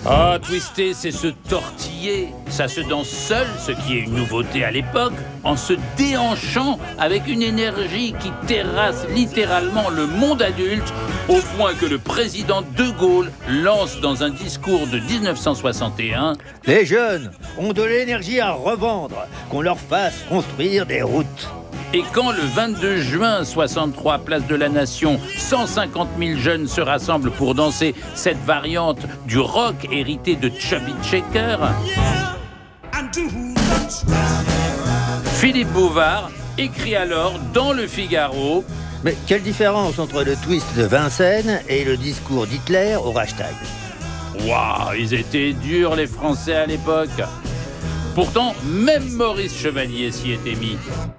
Ah, twister, c'est se tortiller. Ça se danse seul, ce qui est une nouveauté à l'époque, en se déhanchant avec une énergie qui terrasse littéralement le monde adulte, au point que le président De Gaulle lance dans un discours de 1961 « Les jeunes ont de l'énergie à revendre, qu'on leur fasse construire des routes. » Et quand le 22 juin 63, place de la Nation, 150 000 jeunes se rassemblent pour danser cette variante du rock hérité de Chubby Checker, Philippe Bouvard écrit alors dans Le Figaro: Mais quelle différence entre le twist de Vincennes et le discours d'Hitler au Reichstag? Waouh, ils étaient durs les Français à l'époque. Pourtant, même Maurice Chevalier s'y était mis.